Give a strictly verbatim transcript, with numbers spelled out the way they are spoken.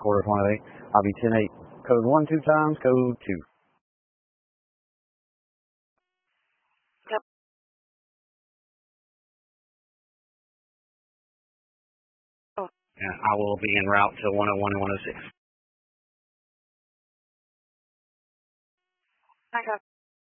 quarter one oh eight. I'll be ten eight. Code one two times, code two. Yep. Oh. And I will be en route to one oh one and one oh six. I got